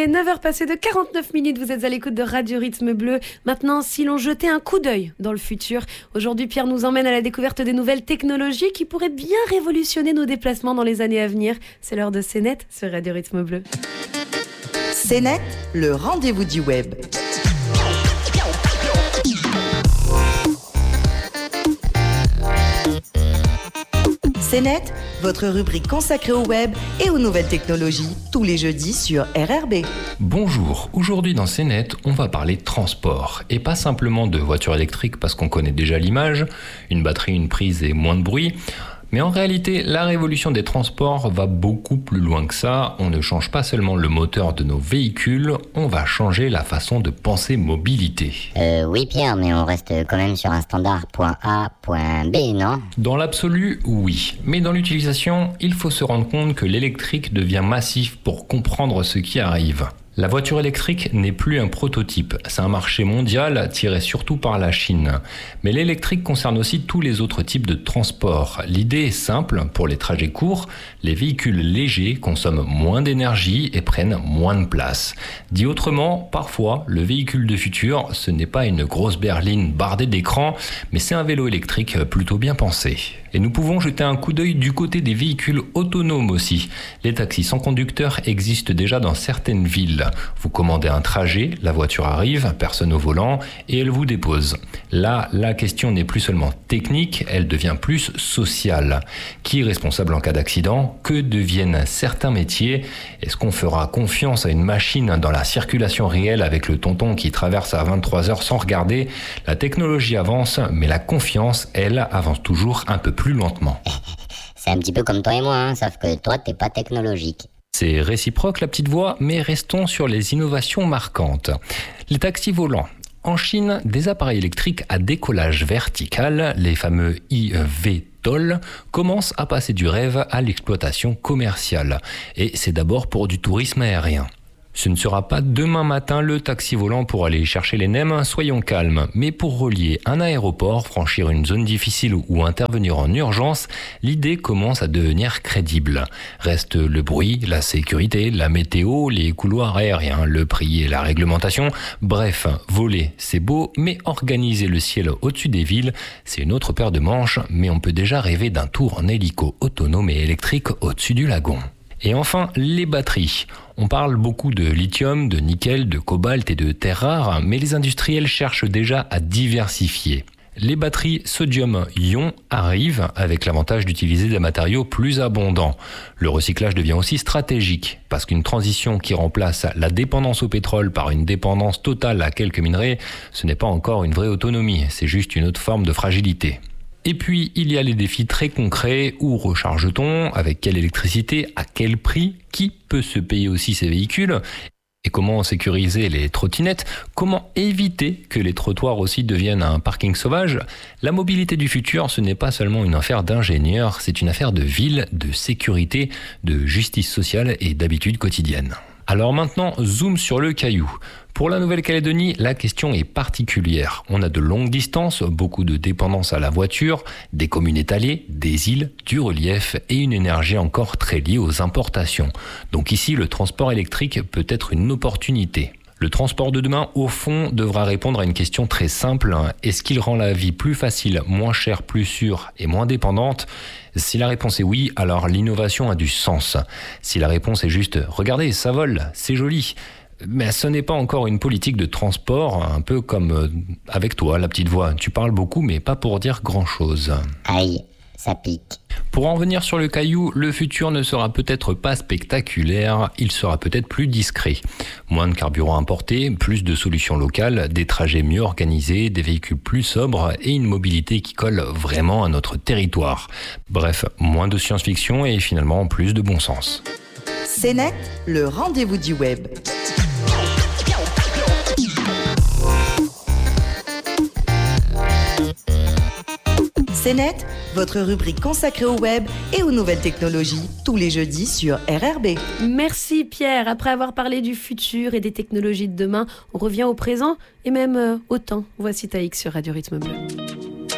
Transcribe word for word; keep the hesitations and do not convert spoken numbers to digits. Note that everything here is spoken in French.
neuf heures passées de quarante-neuf minutes, vous êtes à l'écoute de Radio Rythme Bleu. Maintenant, si l'on jetait un coup d'œil dans le futur, aujourd'hui Pierre nous emmène à la découverte des nouvelles technologies qui pourraient bien révolutionner nos déplacements dans les années à venir. C'est l'heure de C net sur Radio Rythme Bleu. C net, le rendez-vous du web. C net, votre rubrique consacrée au web et aux nouvelles technologies, tous les jeudis sur R R B. Bonjour, aujourd'hui dans C net, on va parler transport. Et pas simplement de voitures électriques parce qu'on connaît déjà l'image, une batterie, une prise et moins de bruit. Mais en réalité, la révolution des transports va beaucoup plus loin que ça. On ne change pas seulement le moteur de nos véhicules, on va changer la façon de penser mobilité. Euh, oui Pierre, mais on reste quand même sur un standard point A, point B, non ? Dans l'absolu, oui. Mais dans l'utilisation, il faut se rendre compte que l'électrique devient massif pour comprendre ce qui arrive. La voiture électrique n'est plus un prototype, c'est un marché mondial tiré surtout par la Chine. Mais l'électrique concerne aussi tous les autres types de transport. L'idée est simple, pour les trajets courts, les véhicules légers consomment moins d'énergie et prennent moins de place. Dit autrement, parfois, le véhicule de futur, ce n'est pas une grosse berline bardée d'écrans, mais c'est un vélo électrique plutôt bien pensé. Et nous pouvons jeter un coup d'œil du côté des véhicules autonomes aussi. Les taxis sans conducteur existent déjà dans certaines villes. Vous commandez un trajet, la voiture arrive, personne au volant, et elle vous dépose. Là, la question n'est plus seulement technique, elle devient plus sociale. Qui est responsable en cas d'accident ? Que deviennent certains métiers ? Est-ce qu'on fera confiance à une machine dans la circulation réelle avec le tonton qui traverse à vingt-trois heures sans regarder ? La technologie avance, mais la confiance, elle, avance toujours un peu plus lentement. C'est un petit peu comme toi et moi, hein, sauf que toi, t'es pas technologique. C'est réciproque la petite voix, mais restons sur les innovations marquantes. Les taxis volants. En Chine, des appareils électriques à décollage vertical, les fameux I V T O L, commencent à passer du rêve à l'exploitation commerciale. Et c'est d'abord pour du tourisme aérien. Ce ne sera pas demain matin le taxi volant pour aller chercher les nems, soyons calmes. Mais pour relier un aéroport, franchir une zone difficile ou intervenir en urgence, l'idée commence à devenir crédible. Reste le bruit, la sécurité, la météo, les couloirs aériens, le prix et la réglementation. Bref, voler, c'est beau, mais organiser le ciel au-dessus des villes, c'est une autre paire de manches, mais on peut déjà rêver d'un tour en hélico autonome et électrique au-dessus du lagon. Et enfin, les batteries. On parle beaucoup de lithium, de nickel, de cobalt et de terres rares, mais les industriels cherchent déjà à diversifier. Les batteries sodium-ion arrivent avec l'avantage d'utiliser des matériaux plus abondants. Le recyclage devient aussi stratégique, parce qu'une transition qui remplace la dépendance au pétrole par une dépendance totale à quelques minerais, ce n'est pas encore une vraie autonomie, c'est juste une autre forme de fragilité. Et puis, il y a les défis très concrets. Où recharge-t-on ? Avec quelle électricité ? À quel prix ? Qui peut se payer aussi ces véhicules ? Et comment sécuriser les trottinettes ? Comment éviter que les trottoirs aussi deviennent un parking sauvage ? La mobilité du futur, ce n'est pas seulement une affaire d'ingénieurs, c'est une affaire de ville, de sécurité, de justice sociale et d'habitudes quotidiennes. Alors maintenant, zoom sur le caillou. Pour la Nouvelle-Calédonie, la question est particulière. On a de longues distances, beaucoup de dépendance à la voiture, des communes étalées, des îles, du relief et une énergie encore très liée aux importations. Donc ici, le transport électrique peut être une opportunité. Le transport de demain, au fond, devra répondre à une question très simple. Est-ce qu'il rend la vie plus facile, moins chère, plus sûre et moins dépendante ? Si la réponse est oui, alors l'innovation a du sens. Si la réponse est juste « Regardez, ça vole, c'est joli », mais ce n'est pas encore une politique de transport, un peu comme avec toi, la petite voix. Tu parles beaucoup, mais pas pour dire grand-chose. Aïe, ça pique. Pour en venir sur le caillou, le futur ne sera peut-être pas spectaculaire, il sera peut-être plus discret. Moins de carburant importé, plus de solutions locales, des trajets mieux organisés, des véhicules plus sobres et une mobilité qui colle vraiment à notre territoire. Bref, moins de science-fiction et finalement plus de bon sens. C net, le rendez-vous du web. C net, votre rubrique consacrée au web et aux nouvelles technologies, tous les jeudis sur R R B. Merci Pierre. Après avoir parlé du futur et des technologies de demain, on revient au présent et même euh, au temps. Voici Taïk sur Radio Rythme Bleu.